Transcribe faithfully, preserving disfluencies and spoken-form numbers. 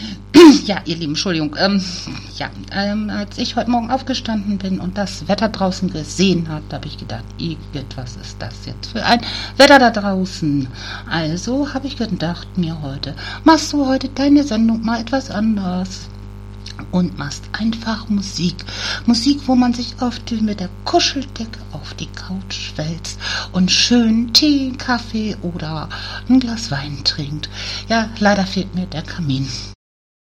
Ja, ihr Lieben, Entschuldigung. Ähm, ja, ähm, als ich heute Morgen aufgestanden bin und das Wetter draußen gesehen habe, habe ich gedacht, irgendwas ist das jetzt für ein Wetter da draußen. Also habe ich gedacht mir heute, machst du heute deine Sendung mal etwas anders und machst einfach Musik. Musik, wo man sich auf die, mit der Kuscheldecke auf die Couch wälzt und schön Tee, Kaffee oder ein Glas Wein trinkt. Ja, leider fehlt mir der Kamin.